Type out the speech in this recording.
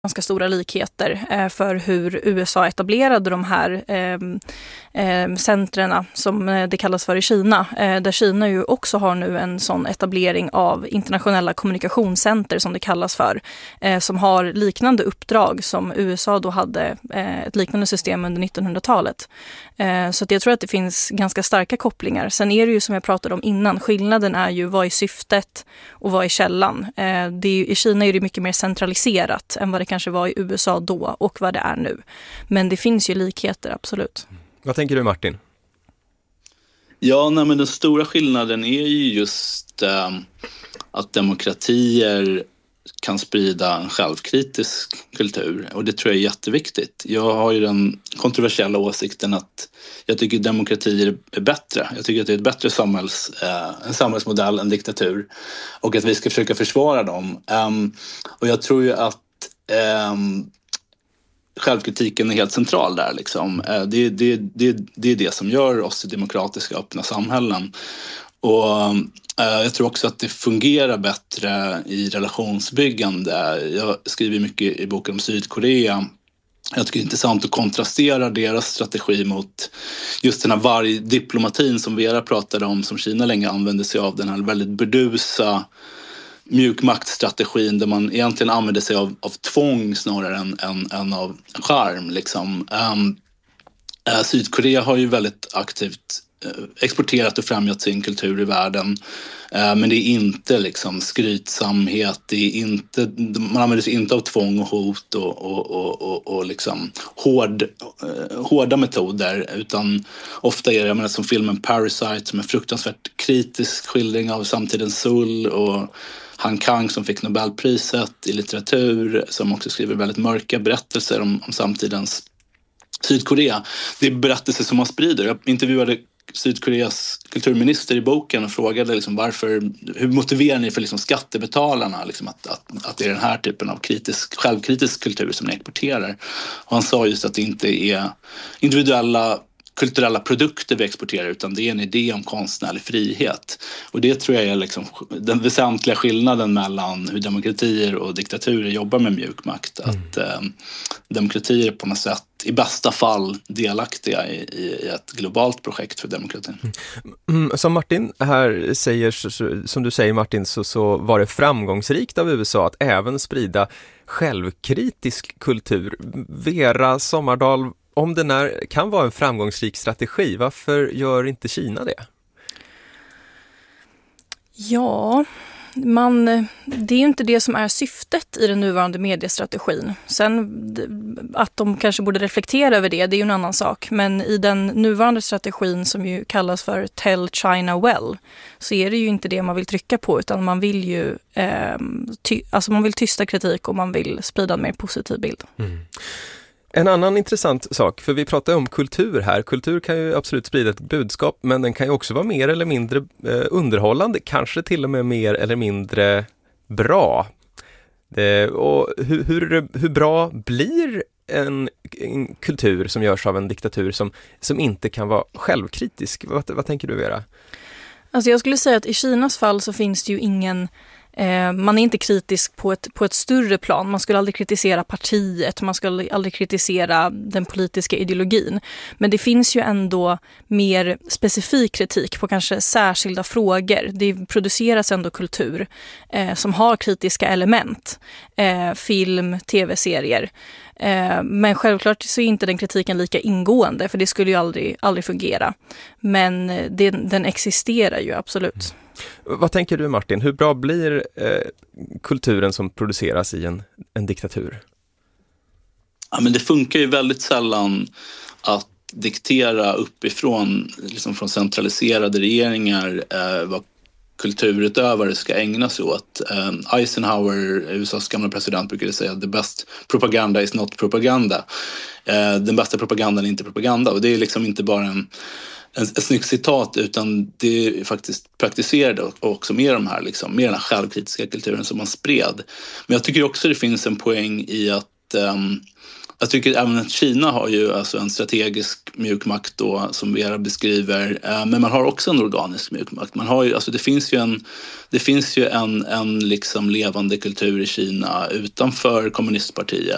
ganska stora likheter för hur USA etablerade de här centrerna som det kallas för i Kina. Där Kina ju också har nu en sån etablering av internationella kommunikationscenter som det kallas för. Som har liknande uppdrag som USA då hade ett liknande system under 1900-talet. Så att jag tror att det finns ganska starka kopplingar. Sen är det ju som jag pratade om innan, skillnaden är ju vad är syftet och vad är källan. I Kina är det mycket mer centraliserat än vad det kanske var i USA då och vad det är nu. Men det finns ju likheter, absolut. Vad tänker du, Martin? Ja, men den stora skillnaden är ju just att demokratier kan sprida en självkritisk kultur, och det tror jag är jätteviktigt. Jag har ju den kontroversiella åsikten att jag tycker demokratier är bättre. Jag tycker att det är ett bättre en samhällsmodell än diktatur, och att vi ska försöka försvara dem. Och jag tror ju att självkritiken är helt central där. Liksom. Det är det som gör oss till demokratiska öppna samhällen. Och jag tror också att det fungerar bättre i relationsbyggande. Jag skriver mycket i boken om Sydkorea. Jag tycker det är intressant att kontrastera deras strategi mot just den här vargdiplomatin som Vera pratade om, som Kina länge använde sig av, den här väldigt burdusa mjukmaktstrategin där man egentligen använder sig av tvång snarare än av charm. Liksom. Sydkorea har ju väldigt aktivt exporterat och främjat sin kultur i världen, men det är inte liksom skrytsamhet, det är inte, man använder sig inte av tvång och hot och liksom hårda metoder, utan ofta är det som filmen Parasite som är fruktansvärt kritisk skildring av samtidens Seoul, och Han Kang som fick Nobelpriset i litteratur som också skriver väldigt mörka berättelser om samtidens Sydkorea. Det är berättelser som man sprider. Jag intervjuade Sydkoreas kulturminister i boken och frågade liksom hur motiverar ni för liksom skattebetalarna liksom att det är den här typen av självkritisk kultur som ni exporterar. Och han sa just att det inte är individuella kulturella produkter vi exporterar, utan det är en idé om konstnärlig frihet. Och det tror jag är liksom den väsentliga skillnaden mellan hur demokratier och diktaturer jobbar med mjukmakt. Att demokratier på något sätt i bästa fall delaktiga i ett globalt projekt för demokratin. Som Martin här säger, som du säger Martin, så var det framgångsrikt av USA att även sprida självkritisk kultur. Vera Sommardal, om den kan vara en framgångsrik strategi, varför gör inte Kina det? Ja, det är ju inte det som är syftet i den nuvarande mediestrategin. Sen att de kanske borde reflektera över det är ju en annan sak. Men i den nuvarande strategin som ju kallas för Tell China Well så är det ju inte det man vill trycka på, utan man vill ju man vill tysta kritik och man vill sprida en mer positiv bild. En annan intressant sak, för vi pratar om kultur här. Kultur kan ju absolut sprida ett budskap, men den kan ju också vara mer eller mindre underhållande, kanske till och med mer eller mindre bra. Och hur bra blir en kultur som görs av en diktatur som inte kan vara självkritisk? Vad tänker du, Vera? Alltså jag skulle säga att i Kinas fall så finns det ju ingen... man är inte kritisk på ett större plan. Man skulle aldrig kritisera partiet, man skulle aldrig kritisera den politiska ideologin. Men det finns ju ändå mer specifik kritik på kanske särskilda frågor. Det produceras ändå kultur som har kritiska element. Film, tv-serier. Men självklart så är inte den kritiken lika ingående, för det skulle ju aldrig fungera. Men den existerar ju absolut. Vad tänker du, Martin? Hur bra blir kulturen som produceras i en diktatur? Ja, men det funkar ju väldigt sällan att diktera uppifrån, liksom från centraliserade regeringar, vad kulturutövare ska ägna sig åt. Eisenhower, USAs gamla president, brukade säga the best propaganda is not propaganda. Den bästa propagandan är inte propaganda, och det är liksom inte bara ett snyggt citat, utan det är faktiskt praktiserade också med de här liksom, med den här självkritiska kulturen som man spred. Men jag tycker också det finns en poäng i att jag tycker även att Kina har ju alltså en strategisk mjukmakt då, som Vera beskriver, men man har också en organisk mjukmakt. Man har ju, alltså det finns ju en liksom levande kultur i Kina utanför kommunistpartiet.